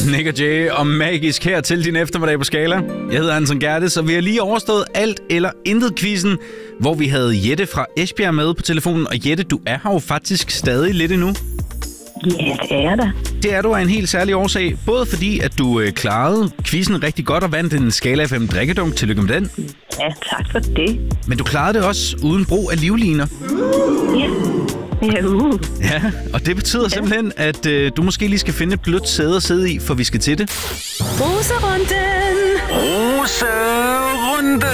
Nick og Jay og magisk her til din eftermiddag på Skala. Jeg hedder Hansen Gerdes, og vi har lige overstået alt eller intet quizzen, hvor vi havde Jette fra Esbjerg med på telefonen. Og Jette, du er her jo faktisk stadig lidt endnu. Ja, det er der. Det er du af en helt særlig årsag. Både fordi, at du klarede quizzen rigtig godt og vandt en Skala FM drikkedunk. Tillykke med den. Ja, tak for det. Men du klarede det også uden brug af livliner. Ja. Ja, og det betyder simpelthen, at du måske lige skal finde et blødt sæde at sidde i, for vi skal til det. Roserunden! Roserunde!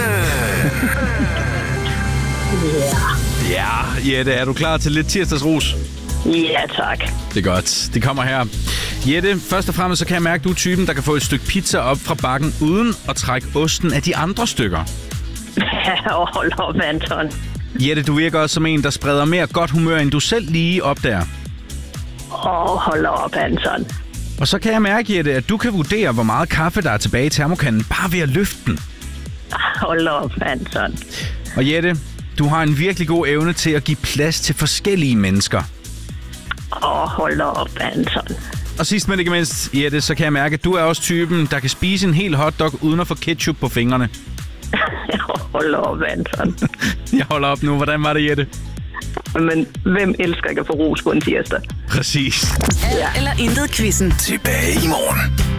Ja, Jette, er du klar til lidt tirsdagsros? Ja, tak. Det er godt. Det kommer her. Jette, først og fremmest så kan jeg mærke, at du er typen, der kan få et stykke pizza op fra bakken, uden at trække osten af de andre stykker. Hold op, Anton. Jette, du virker også som en, der spreder mere godt humør, end du selv lige opdager. Hold op, Anton. Og så kan jeg mærke, Jette, at du kan vurdere, hvor meget kaffe, der er tilbage i termokanden, bare ved at løfte den. Hold op, Anton. Og Jette, du har en virkelig god evne til at give plads til forskellige mennesker. Hold op, Anton. Og sidst men ikke mindst, Jette, så kan jeg mærke, at du er også typen, der kan spise en hel hotdog uden at få ketchup på fingrene. Hold op, Anton. Jeg holder op nu. Hvordan var det, Jette? Men hvem elsker ikke at få ros på en tirsdag? Præcis. Alt eller intet quizzen. Tilbage i morgen.